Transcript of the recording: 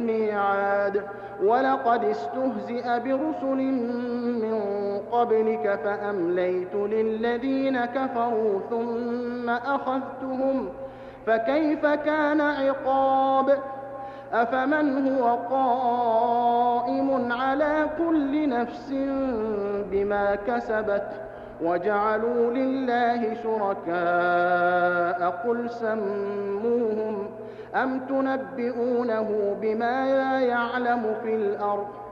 الميعاد ولقد استهزئ برسل من قبلك فأمليت للذين كفروا ثم أخذتهم فكيف كان عقاب أفمن هو قائم على كل نفس بما كسبت وجعلوا لله شركاء قل سموهم أم تنبئونه بما لا يعلم في الأرض